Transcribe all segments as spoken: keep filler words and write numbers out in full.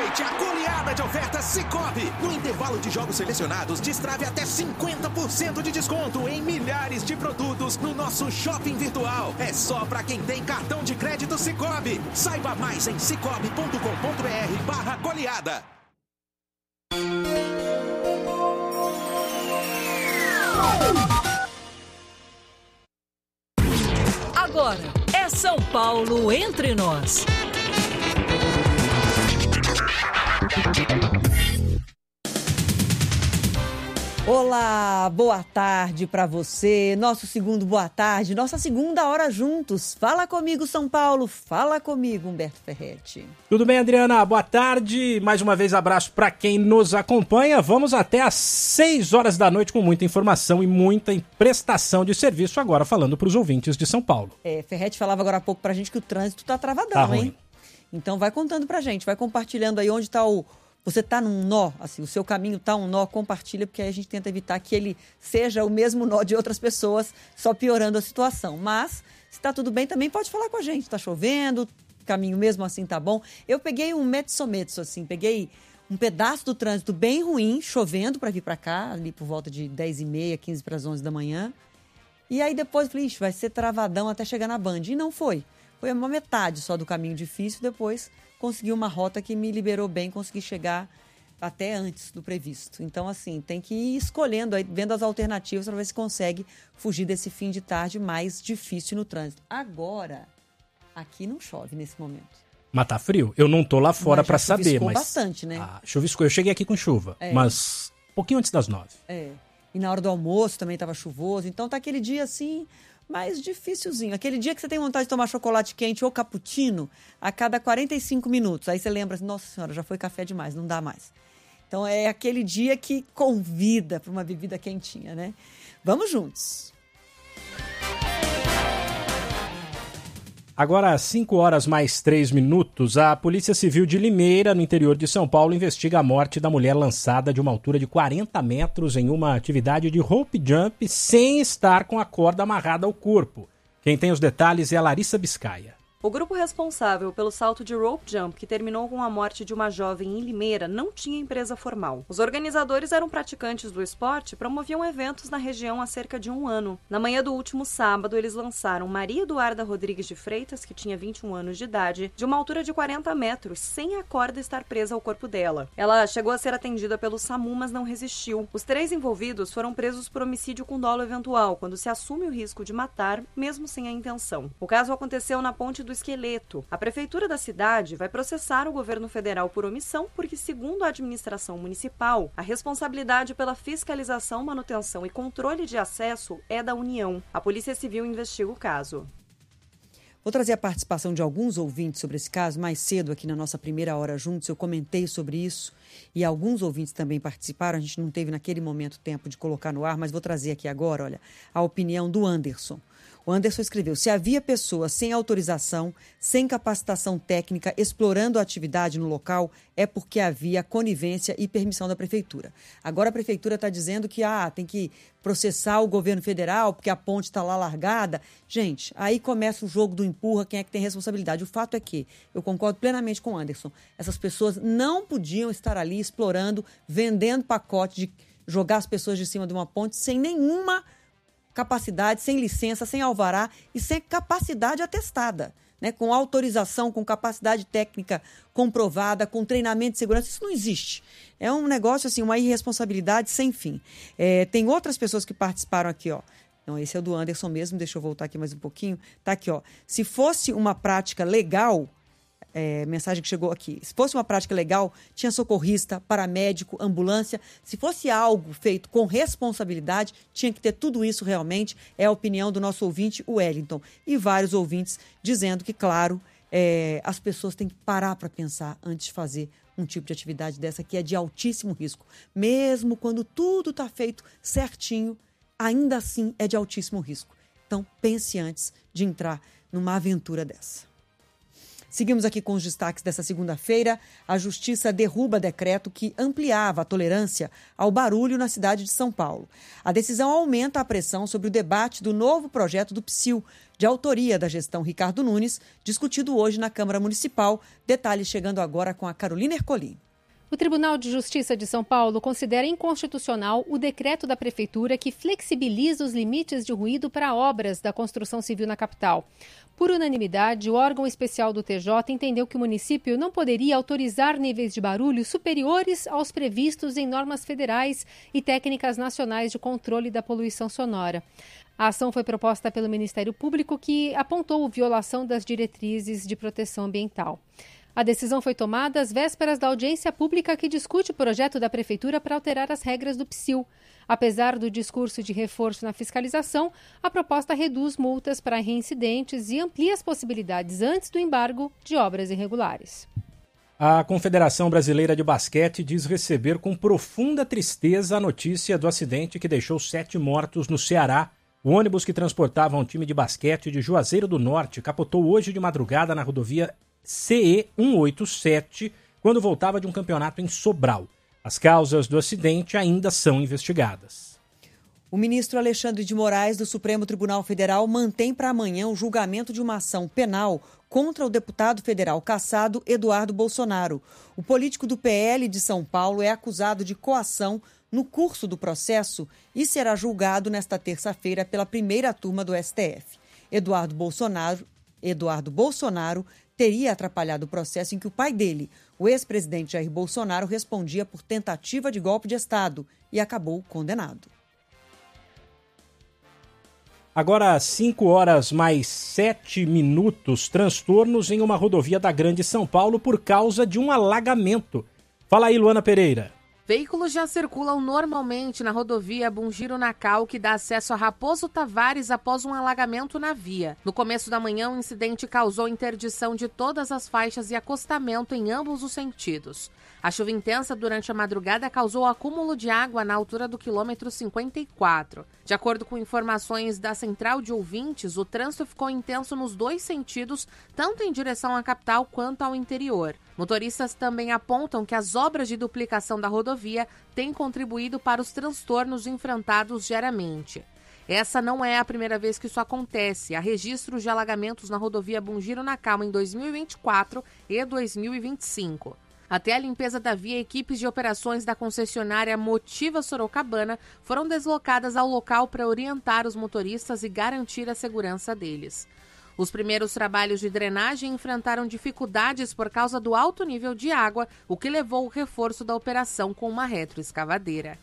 Aproveite a goleada de ofertas Sicoob. No intervalo de jogos selecionados, destrave até cinquenta por cento de desconto em milhares de produtos no nosso shopping virtual. É só para quem tem cartão de crédito Sicoob. Saiba mais em cicobi ponto com ponto br barra goleada. Agora é São Paulo entre nós. Olá, boa tarde para você, nosso segundo boa tarde, nossa segunda hora juntos. Fala comigo, São Paulo, fala comigo, Humberto Ferretti. Tudo bem, Adriana? Boa tarde, mais uma vez abraço para quem nos acompanha. Vamos até às seis horas da noite com muita informação e muita prestação de serviço, agora falando para os ouvintes de São Paulo. É, Ferretti falava agora há pouco pra gente que o trânsito tá travadão, Tá hein? ruim. Então vai contando pra gente, vai compartilhando aí onde tá o... Você está num nó, assim, o seu caminho está um nó, compartilha, porque aí a gente tenta evitar que ele seja o mesmo nó de outras pessoas, só piorando a situação. Mas, se está tudo bem, também pode falar com a gente. Está chovendo, caminho mesmo assim tá bom. Eu peguei um metso-metso, assim, peguei um pedaço do trânsito bem ruim, chovendo para vir para cá, ali por volta de dez e meia, quinze para as onze da manhã. E aí depois eu falei, ixi, vai ser travadão até chegar na Band. E não foi. Foi uma metade só do caminho difícil, depois... consegui uma rota que me liberou bem, consegui chegar até antes do previsto. Então, assim, tem que ir escolhendo, aí, vendo as alternativas para ver se consegue fugir desse fim de tarde mais difícil no trânsito. Agora, aqui não chove nesse momento. Mas tá frio? Eu não tô lá fora para saber, mas... bastante, né? Ah, chuviscou. Eu cheguei aqui com chuva, é. mas um pouquinho antes das nove. É. E na hora do almoço também estava chuvoso. Então tá aquele dia assim... mais dificilzinho. Aquele dia que você tem vontade de tomar chocolate quente ou cappuccino a cada quarenta e cinco minutos. Aí você lembra assim, nossa senhora, já foi café demais, não dá mais. Então é aquele dia que convida para uma bebida quentinha, né? Vamos juntos. Agora, às cinco horas mais três minutos, a Polícia Civil de Limeira, no interior de São Paulo, investiga a morte da mulher lançada de uma altura de quarenta metros em uma atividade de rope jump sem estar com a corda amarrada ao corpo. Quem tem os detalhes é a Larissa Biscaia. O grupo responsável pelo salto de rope jump, que terminou com a morte de uma jovem em Limeira, não tinha empresa formal. Os organizadores eram praticantes do esporte e promoviam eventos na região há cerca de um ano. Na manhã do último sábado, eles lançaram Maria Eduarda Rodrigues de Freitas, que tinha vinte e um anos de idade, de uma altura de quarenta metros, sem a corda estar presa ao corpo dela. Ela chegou a ser atendida pelo SAMU, mas não resistiu. Os três envolvidos foram presos por homicídio com dolo eventual, quando se assume o risco de matar, mesmo sem a intenção. O caso aconteceu na ponte do Esqueleto. A prefeitura da cidade vai processar o governo federal por omissão porque, segundo a administração municipal, a responsabilidade pela fiscalização, manutenção e controle de acesso é da União. A Polícia Civil investiga o caso. Vou trazer a participação de alguns ouvintes sobre esse caso. Mais cedo, aqui na nossa primeira hora juntos, eu comentei sobre isso e alguns ouvintes também participaram. A gente não teve naquele momento tempo de colocar no ar, mas vou trazer aqui agora, olha, a opinião do Anderson. O Anderson escreveu, se havia pessoas sem autorização, sem capacitação técnica, explorando a atividade no local, é porque havia conivência e permissão da prefeitura. Agora a prefeitura está dizendo que ah, tem que processar o governo federal porque a ponte está lá largada. Gente, aí começa o jogo do empurra, quem é que tem responsabilidade. O fato é que, eu concordo plenamente com o Anderson, essas pessoas não podiam estar ali explorando, vendendo pacote de jogar as pessoas de cima de uma ponte sem nenhuma capacidade, sem licença, sem alvará e sem capacidade atestada, né? Com autorização, com capacidade técnica comprovada, com treinamento de segurança. Isso não existe. É um negócio, assim, uma irresponsabilidade sem fim. É, tem outras pessoas que participaram aqui, ó. Não, esse é o do Anderson mesmo, deixa eu voltar aqui mais um pouquinho. Tá aqui, ó. Se fosse uma prática legal... É, mensagem que chegou aqui. Se fosse uma prática legal, tinha socorrista, paramédico, ambulância. Se fosse algo feito com responsabilidade, tinha que ter tudo isso realmente. É a opinião do nosso ouvinte, o Wellington. E vários ouvintes dizendo que, claro, é, as pessoas têm que parar para pensar antes de fazer um tipo de atividade dessa que é de altíssimo risco. Mesmo quando tudo está feito certinho, ainda assim é de altíssimo risco. Então, pense antes de entrar numa aventura dessa. Seguimos aqui com os destaques dessa segunda-feira. A Justiça derruba decreto que ampliava a tolerância ao barulho na cidade de São Paulo. A decisão aumenta a pressão sobre o debate do novo projeto do Psyll, de autoria da gestão Ricardo Nunes, discutido hoje na Câmara Municipal. Detalhes chegando agora com a Carolina Ercolim. O Tribunal de Justiça de São Paulo considera inconstitucional o decreto da Prefeitura que flexibiliza os limites de ruído para obras da construção civil na capital. Por unanimidade, o órgão especial do T J entendeu que o município não poderia autorizar níveis de barulho superiores aos previstos em normas federais e técnicas nacionais de controle da poluição sonora. A ação foi proposta pelo Ministério Público, que apontou violação das diretrizes de proteção ambiental. A decisão foi tomada às vésperas da audiência pública que discute o projeto da Prefeitura para alterar as regras do Psyll. Apesar do discurso de reforço na fiscalização, a proposta reduz multas para reincidentes e amplia as possibilidades antes do embargo de obras irregulares. A Confederação Brasileira de Basquete diz receber com profunda tristeza a notícia do acidente que deixou sete mortos no Ceará. O ônibus que transportava um time de basquete de Juazeiro do Norte capotou hoje de madrugada na rodovia C E cento e oitenta e sete, quando voltava de um campeonato em Sobral. As causas do acidente ainda são investigadas. O ministro Alexandre de Moraes, do Supremo Tribunal Federal, mantém para amanhã o julgamento de uma ação penal contra o deputado federal cassado Eduardo Bolsonaro. O político do P L de São Paulo é acusado de coação no curso do processo e será julgado nesta terça-feira pela primeira turma do S T F. Eduardo Bolsonaro, Eduardo Bolsonaro teria atrapalhado o processo em que o pai dele, o ex-presidente Jair Bolsonaro, respondia por tentativa de golpe de Estado e acabou condenado. Agora, cinco horas mais sete minutos, transtornos em uma rodovia da Grande São Paulo por causa de um alagamento. Fala aí, Luana Pereira. Veículos já circulam normalmente na rodovia Bugiro-Nacal, que dá acesso a Raposo Tavares após um alagamento na via. No começo da manhã, o incidente causou interdição de todas as faixas e acostamento em ambos os sentidos. A chuva intensa durante a madrugada causou acúmulo de água na altura do quilômetro cinquenta e quatro. De acordo com informações da Central de Ouvintes, o trânsito ficou intenso nos dois sentidos, tanto em direção à capital quanto ao interior. Motoristas também apontam que as obras de duplicação da rodovia têm contribuído para os transtornos enfrentados diariamente. Essa não é a primeira vez que isso acontece. Há registros de alagamentos na rodovia Bugiro-Nacal em dois mil e vinte e quatro e dois mil e vinte e cinco. Até a limpeza da via, equipes de operações da concessionária Motiva Sorocabana foram deslocadas ao local para orientar os motoristas e garantir a segurança deles. Os primeiros trabalhos de drenagem enfrentaram dificuldades por causa do alto nível de água, o que levou ao reforço da operação com uma retroescavadeira.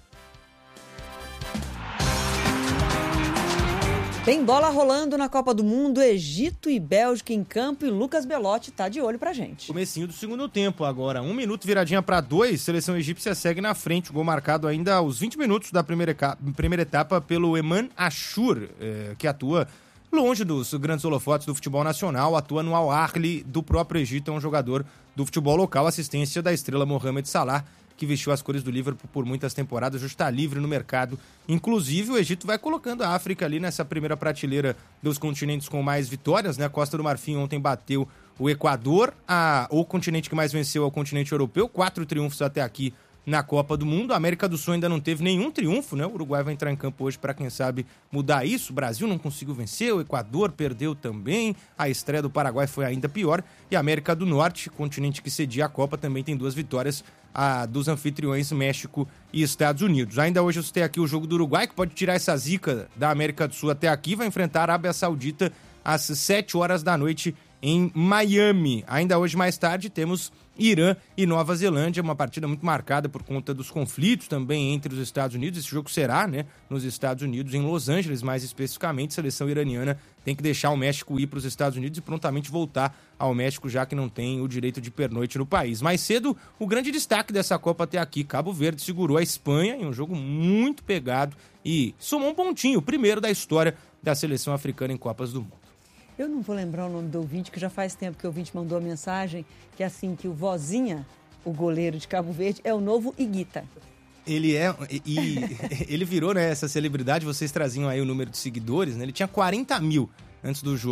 Tem bola rolando na Copa do Mundo, Egito e Bélgica em campo, e Lucas Belotti tá de olho pra gente. Comecinho do segundo tempo agora, um minuto, viradinha para dois, seleção egípcia segue na frente, o gol marcado ainda aos vinte minutos da primeira, primeira etapa pelo Eman Ashur, eh, que atua longe dos grandes holofotes do futebol nacional, atua no Al Ahly do próprio Egito, é um jogador do futebol local, assistência da estrela Mohamed Salah, que vestiu as cores do Liverpool por muitas temporadas, já está livre no mercado. Inclusive, o Egito vai colocando a África ali nessa primeira prateleira dos continentes com mais vitórias, né? A Costa do Marfim ontem bateu o Equador, a... o continente que mais venceu é o continente europeu, quatro triunfos até aqui na Copa do Mundo. A América do Sul ainda não teve nenhum triunfo, né? O Uruguai vai entrar em campo hoje para, quem sabe, mudar isso. O Brasil não conseguiu vencer, o Equador perdeu também, a estreia do Paraguai foi ainda pior. E a América do Norte, continente que cedia a Copa, também tem duas vitórias, a dos anfitriões México e Estados Unidos. Ainda hoje eu citei aqui o jogo do Uruguai, que pode tirar essa zica da América do Sul até aqui, vai enfrentar a Arábia Saudita às sete horas da noite em Miami. Ainda hoje, mais tarde, temos Irã e Nova Zelândia, uma partida muito marcada por conta dos conflitos também entre os Estados Unidos. Esse jogo será, né, nos Estados Unidos, em Los Angeles, mais especificamente. A seleção iraniana tem que deixar o México ir para os Estados Unidos e prontamente voltar ao México, já que não tem o direito de pernoite no país. Mais cedo, o grande destaque dessa Copa até aqui, Cabo Verde segurou a Espanha em um jogo muito pegado e somou um pontinho, o primeiro da história da seleção africana em Copas do Mundo. Eu não vou lembrar o nome do ouvinte, que já faz tempo que o ouvinte mandou a mensagem, que é assim, que o Vozinha, o goleiro de Cabo Verde, é o novo Higuita. Ele é, e ele virou, né, essa celebridade, vocês traziam aí o número de seguidores, né, ele tinha quarenta mil antes do jogo.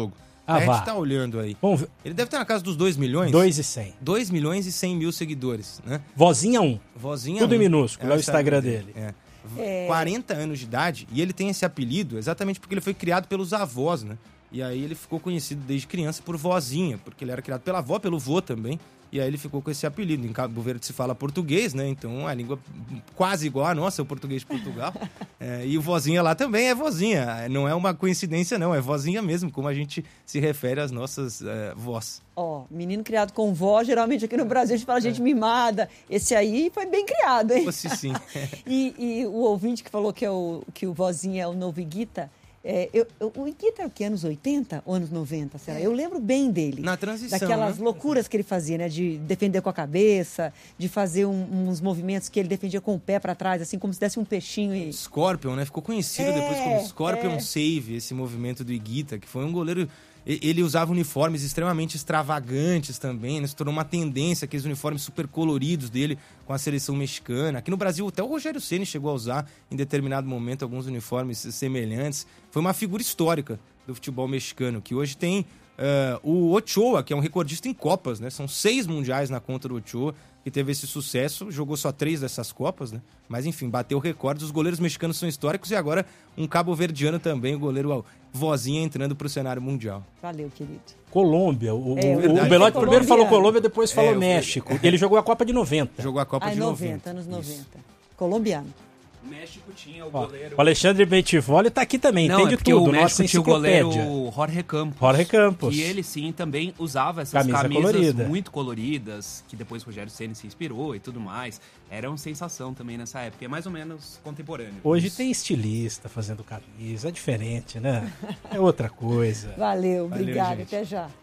Ah, a gente vá. tá olhando aí. Vamos ver. Ele deve ter na casa dos dois milhões. dois e cem. dois milhões e cem mil seguidores, né? Vozinha um. Vozinha Tudo um. em minúsculo, é o Instagram dele. É. É. quarenta anos de idade, e ele tem esse apelido exatamente porque ele foi criado pelos avós, né? E aí ele ficou conhecido desde criança por Vozinha, porque ele era criado pela avó, pelo vô também. E aí ele ficou com esse apelido. Em Cabo Verde se fala português, né? Então a língua quase igual a nossa, o português de Portugal. É, e o Vozinha lá também é Vozinha. Não é uma coincidência, não. É Vozinha mesmo, como a gente se refere às nossas é, vós. Ó, oh, menino criado com vó, geralmente aqui no Brasil a gente fala gente é. mimada. Esse aí foi bem criado, hein? Fosse sim. e, e o ouvinte que falou que, é o, que o Vozinha é o novo Iguita... É, eu, eu, o Iguita era o que? Anos oitenta ou anos noventa? Será? Eu lembro bem dele. Na transição, daquelas né? loucuras que ele fazia, né? De defender com a cabeça, de fazer um, uns movimentos que ele defendia com o pé para trás, assim, como se desse um peixinho. E... Scorpion, né? Ficou conhecido é, depois como Scorpion é. Save, esse movimento do Iguita, que foi um goleiro... Ele usava uniformes extremamente extravagantes também, né? Se tornou uma tendência, aqueles uniformes super coloridos dele com a seleção mexicana. Aqui no Brasil, até o Rogério Ceni chegou a usar, em determinado momento, alguns uniformes semelhantes. Foi uma figura histórica do futebol mexicano, que hoje tem uh, o Ochoa, que é um recordista em Copas, né? São seis mundiais na conta do Ochoa, que teve esse sucesso, jogou só três dessas Copas, né? Mas enfim, bateu recordes. Os goleiros mexicanos são históricos e agora um cabo-verdiano também, o goleiro Vozinha, entrando para o cenário mundial. Valeu, querido. Colômbia. O, é, o, o Belotti primeiro falou Colômbia, depois falou é, México. Ele jogou a Copa de noventa. Jogou a Copa ah, de noventa. noventa. Anos noventa. Colombiano. O México tinha o Ó, goleiro... O Alexandre Bentivoli tá aqui também, Não, tem é de porque tudo. o México tinha o goleiro enciclopédia. Jorge Campos. Jorge Campos. E ele sim também usava essas Camisa camisas colorida. muito coloridas, que depois o Rogério Ceni se inspirou e tudo mais. Era uma sensação também nessa época, é mais ou menos contemporâneo. Hoje Isso. tem estilista fazendo camisa, é diferente, né? É outra coisa. Valeu, obrigado, Valeu, até já.